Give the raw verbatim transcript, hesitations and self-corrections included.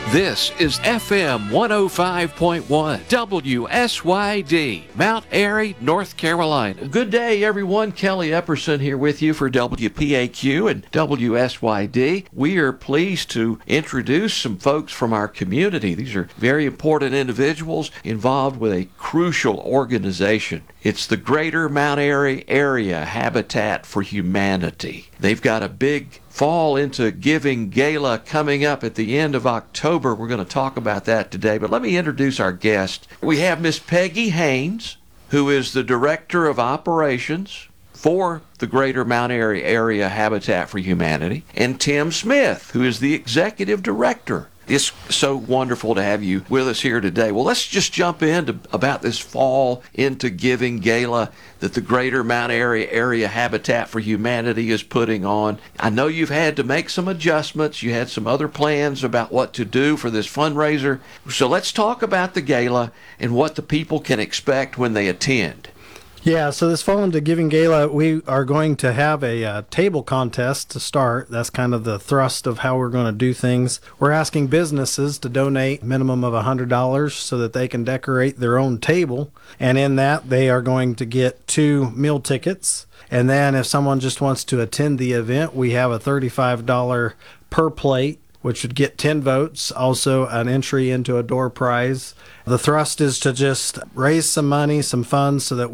This is F M one oh five point one, W S Y D, Mount Airy, North Carolina. Good day, everyone. Kelly Epperson here with you for W P A Q and W S Y D. We are pleased to introduce some folks from our community. These are very important individuals involved with a crucial organization. It's the Greater Mount Airy Area Habitat for Humanity. They've got a big Fall into Giving Gala coming up at the end of October. We're going to talk about that today, but let me introduce our guest. We have Miss Peggy Haynes, who is the Director of Operations for the Greater Mount Airy Area Habitat for Humanity, and Tim Smith, who is the Executive Director. It's so wonderful to have you with us here today. Well, let's just jump into about this Fall into Giving Gala that the Greater Mount Airy Area Habitat for Humanity is putting on. I know you've had to make some adjustments. You had some other plans about what to do for this fundraiser. So let's talk about the gala and what the people can expect when they attend. Yeah, so this Fall into Giving Gala, we are going to have a uh, table contest to start. That's kind of the thrust of how we're going to do things. We're asking businesses to donate a minimum of one hundred dollars so that they can decorate their own table. And in that, they are going to get two meal tickets. And then if someone just wants to attend the event, we have a thirty-five dollars per plate, which would get ten votes, also an entry into a door prize. The thrust is to just raise some money, some funds, so that